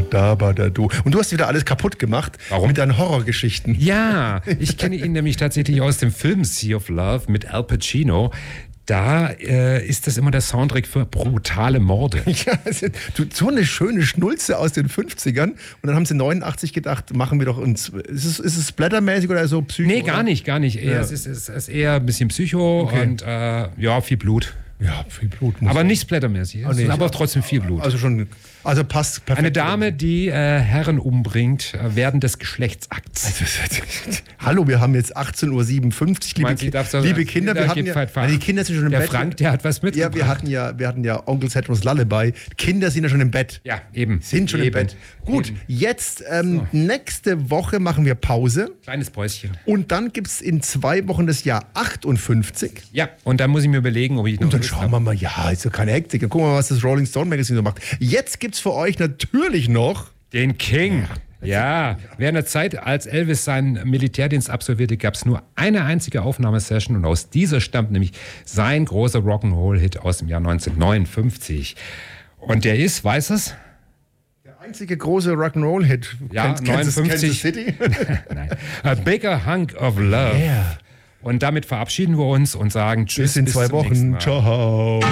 Badabadadu. Und du hast wieder alles kaputt gemacht. Warum? Mit deinen Horrorgeschichten. Ja, ich kenne ihn nämlich tatsächlich aus dem Film Sea of Love mit Al Pacino. Da ist das immer der Soundtrack für brutale Morde. Ja, so eine schöne Schnulze aus den 50ern. Und dann haben sie 89 gedacht, machen wir doch uns. Ist es splattermäßig oder so Psycho? Nee, gar nicht. Ja. Es ist eher ein bisschen Psycho und viel Blut. Ja, viel Blut. Aber nicht splattermäßig. Nee. Aber trotzdem viel Blut. Also passt perfekt. Eine Dame, die Herren umbringt während des Geschlechtsakts. Hallo, wir haben jetzt 18:57 Uhr. Liebe Kinder, wir hatten die Kinder sind schon im der Bett. Frank, der hat was mitgebracht. Ja, wir hatten ja Onkel Cedros Lullaby. Kinder sind ja schon im Bett. Ja, eben. Sind schon im Bett. Gut, jetzt nächste Woche machen wir Pause. Kleines Päuschen. Und dann gibt es in 2 Wochen das Jahr 58. Ja, und dann muss ich mir überlegen, ob ich noch. Und dann schauen wir mal, ja, ist ja keine Hektik. Dann gucken wir mal, was das Rolling Stone Magazine so macht. Jetzt gibt es für euch natürlich noch den King. Ja, während der Zeit, als Elvis seinen Militärdienst absolvierte, gab es nur eine einzige Aufnahmesession und aus dieser stammt nämlich sein großer Rock'n'Roll-Hit aus dem Jahr 1959. Und der ist, weiß es? Der einzige große Rock'n'Roll-Hit. Ja, Kansas City. Nein. A Bigger Hunk of Love. Yeah. Und damit verabschieden wir uns und sagen Tschüss. Bis in 2 Wochen. Ciao.